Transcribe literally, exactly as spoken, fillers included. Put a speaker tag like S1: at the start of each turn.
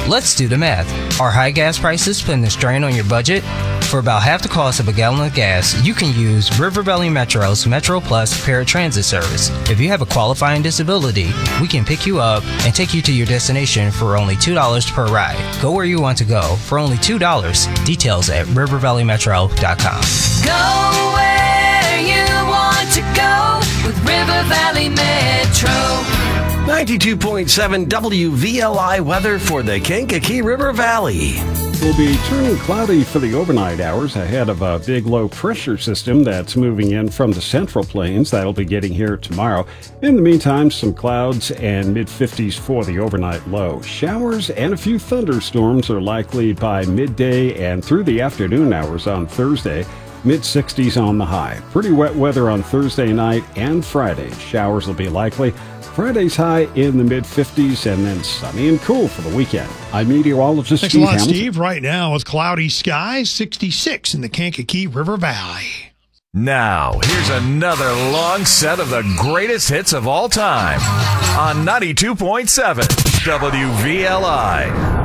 S1: Let's do the math. Are high gas prices putting a strain on your budget? For about half the cost of a gallon of gas, you can use River Valley Metro's Metro Plus paratransit service. If you have a qualifying disability, we can pick you up and take you to your destination for only two dollars per ride. Go where you want to go for only two dollars. Details at river valley metro dot com.
S2: Go where you want to go with River Valley Metro.
S3: ninety-two point seven W V L I weather for the Kankakee River Valley.
S4: Will be turning cloudy for the overnight hours ahead of a big low pressure system that's moving in from the Central Plains. That'll be getting here tomorrow. In the meantime, some clouds and mid fifties for the overnight low. Showers and a few thunderstorms are likely by midday and through the afternoon hours on Thursday. mid sixties on the high. Pretty wet weather on Thursday night and Friday. Showers will be likely. Friday's high in the mid fifties and then sunny and cool for the weekend. I'm meteorologist
S5: Thanks
S4: Steve
S5: a lot,
S4: Hamilton.
S5: Steve. Right now it's cloudy skies, sixty-six in the Kankakee River Valley.
S6: Now, here's another long set of the greatest hits of all time on ninety-two point seven W V L I.